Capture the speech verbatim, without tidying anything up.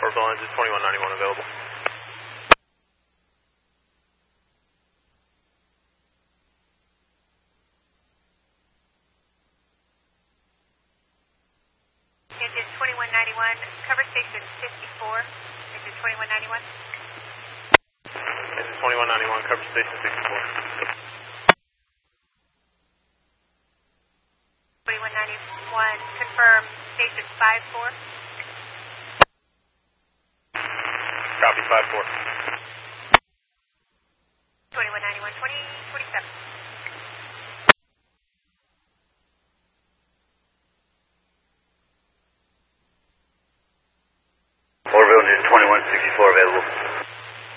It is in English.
Purple Engine twenty-one ninety-one available. Engine twenty-one ninety-one, cover station fifty-four. Engine twenty-one ninety-one. Engine twenty-one ninety-one, cover station fifty-four. twenty-one ninety-one, confirm station five four. Copy five four. twenty-one ninety-one, twenty, twenty-seven.